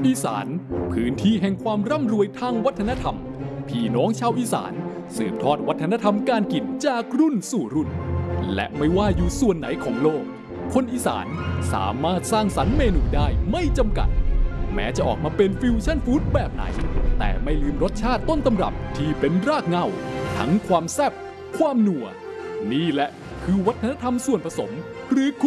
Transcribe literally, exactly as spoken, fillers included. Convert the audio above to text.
อีสานพื้นที่แห่งความร่ำรวยทางวัฒนธรรมพี่น้องชาวอีสานสืบทอดวัฒนธรรมการกินจากรุ่นสู่รุ่นและไม่ว่าอยู่ส่วนไหนของโลกคนอีสานสามารถสร้างสรรค์เมนูได้ไม่จำกัดแม้จะออกมาเป็นฟิวชั่นฟู้ดแบบไหนแต่ไม่ลืมรสชาติต้นตำรับที่เป็นรากเหง้าทั้งความแซ่บความนัวนี่แหละคือวัฒนธรรมส่วนผสมหรือ